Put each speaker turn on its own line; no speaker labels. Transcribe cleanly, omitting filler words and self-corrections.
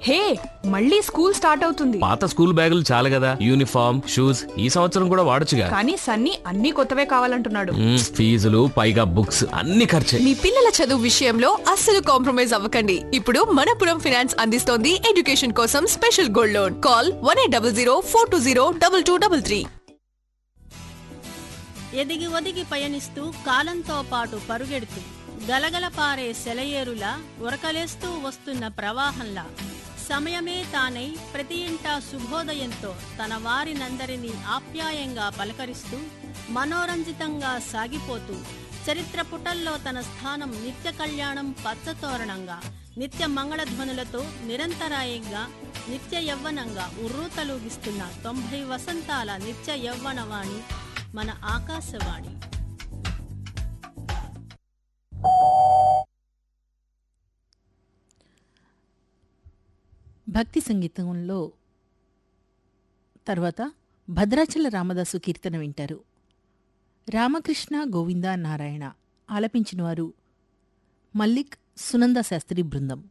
హే, మళ్ళీ school start అవుతుంది.
పాత స్కూల్ బ్యాగులు చాలు కదా, యూనిఫామ్ షూస్ ఈ సంవత్సరం కూడా వాడొచ్చుగా.
కానీ సన్నీ అన్ని కొత్తవే కావాలంటున్నాడు.
ఫీజులు పైగా బుక్స్ అన్ని ఖర్చే.
మీ పిల్లల చదువు విషయంలో అస్సలు కాంప్రమైజ్ అవ్వకండి. ఇప్పుడు మనపురం ఫైనాన్స్ అందిస్తోంది ఎడ్యుకేషన్ కోసం స్పెషల్ గోల్డ్ లోన్. కాల్ 1800 420 2233.
ఎదిగి ఒదిగి పయనిస్తూ కాలంతో పాటు పరుగెడుతూ గలగల పారే సెలయేరులా ఉరకలేస్తూ వస్తున్న ప్రవాహంలా సమయమే తానై ప్రతి ఇంటా శుభోదయంతో తన వారినందరినీ ఆప్యాయంగా పలకరిస్తూ మనోరంజితంగా సాగిపోతూ చరిత్ర పుటల్లో తన స్థానం నిత్య కళ్యాణం పచ్చతోరణంగా నిత్య మంగళధ్వనులతో నిరంతరాయంగా నిత్య యవ్వనంగా ఉర్రూతలూగిస్తున్న 90 వసంతాల నిత్య యవ్వనవాణి మన ఆకాశవాణి.
భక్తి సంగీతంలో తర్వాత భద్రాచల రామదాసు కీర్తన వింటారు. రామకృష్ణ గోవింద నారాయణ ఆలపించిన వారు మల్లిక్ సునంద శాస్త్రి బృందం.